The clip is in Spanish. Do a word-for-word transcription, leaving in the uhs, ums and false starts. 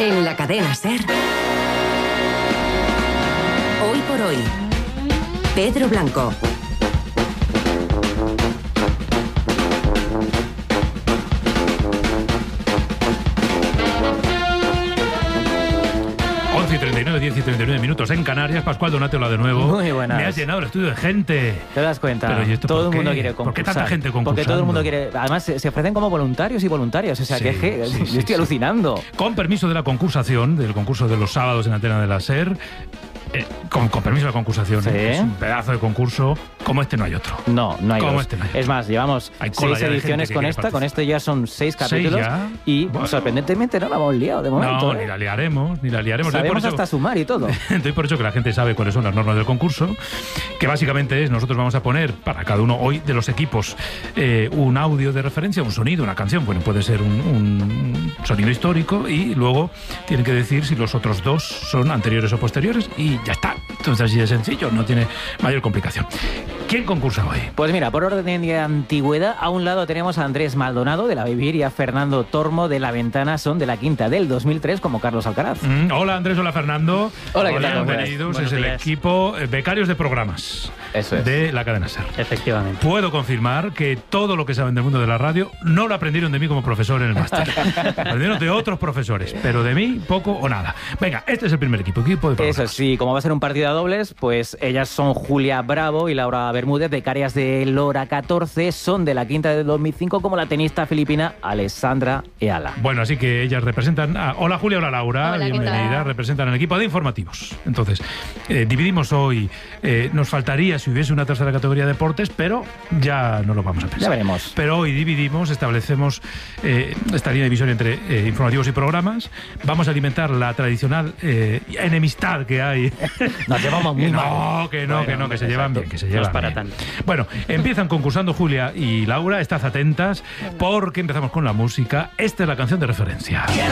En la cadena SER, Hoy por Hoy, Pedro Blanco. once y treinta y nueve, diez y treinta y nueve minutos en Canarias. Pascual Donate, hola de nuevo. Muy buenas. Me has llenado el estudio de gente. ¿Te das cuenta? Pero, ¿y esto todo por el mundo qué? quiere concursar. ¿Por qué tanta gente concursando? Porque todo el mundo quiere... Además, se, se ofrecen como voluntarios y voluntarias. O sea, Sí, que, que sí, yo sí, estoy sí. alucinando. Con permiso de la concursación, del concurso de los sábados en Antena de la SER, eh, con, con permiso de la concursación, Sí. ¿eh? Es un pedazo de concurso. Como este no hay otro. No, no hay Como dos. este no hay otro. Es más, llevamos Hay cola seis ya de ediciones gente que con quiere esta. Con participar. esto ya son seis capítulos. ya. Y Bueno. sorprendentemente no la hemos liado de momento. No, ¿eh? ni la liaremos, ni la liaremos. Doy por Sabemos hecho- hasta sumar y todo. Doy por hecho que la gente sabe cuáles son las normas del concurso, que básicamente es, nosotros vamos a poner para cada uno hoy de los equipos eh, un audio de referencia, un sonido, una canción, bueno, puede ser un, un sonido histórico, y luego tienen que decir si los otros dos son anteriores o posteriores, y ya está. Entonces así de sencillo, no tiene mayor complicación. ¿Quién concursa hoy? Pues mira, por orden de antigüedad, a un lado tenemos a Andrés Maldonado de La Vivir y a Fernando Tormo de La Ventana, son de la quinta del dos mil tres, como Carlos Alcaraz. Mm, hola Andrés, hola Fernando. Hola, ¿qué tal? Bienvenidos. Buenos Es el días. equipo eh, becarios de programas Eso es. de la cadena SER. Efectivamente. Puedo confirmar que todo lo que saben del mundo de la radio no lo aprendieron de mí como profesor en el máster. Aprendieron de otros profesores, pero de mí poco o nada. Venga, este es el primer equipo, equipo de programas. Eso sí, como va a ser un partido a dobles, pues ellas son Julia Bravo y Laura Bermúdez, becarias de Lora catorce, son de la quinta del dos mil cinco, como la tenista filipina Alessandra Eala. Bueno, así que ellas representan a... Hola Julia, hola Laura, Hola, ¿qué bienvenida. tal? Representan al equipo de informativos. Entonces, eh, dividimos hoy, eh, nos faltaría si hubiese una tercera categoría de deportes, pero ya no lo vamos a pensar. Ya veremos. Pero hoy dividimos, establecemos eh, esta línea divisoria entre eh, informativos y programas. Vamos a alimentar la tradicional eh, enemistad que hay. Nos llevamos muy Que mal. no, que no, Bueno, que no, que se exacto. llevan bien, que se No es llevan para bien. tanto. Bueno, empiezan concursando Julia y Laura, estad atentas porque empezamos con la música. Esta es la canción de referencia.